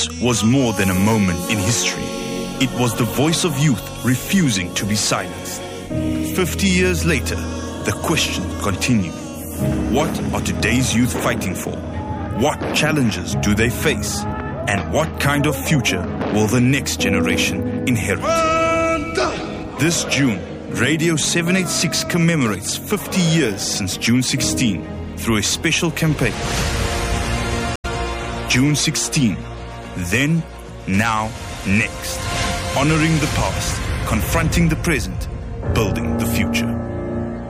was more than a moment in history. It was the voice of youth refusing to be silenced. 50 years later, the question continued. What are today's youth fighting for? What challenges do they face? And what kind of future will the next generation inherit? This June, Radio 786 commemorates 50 years since June 16 through a special campaign. June 16, then, now, next. Honoring the past, confronting the present, building the future.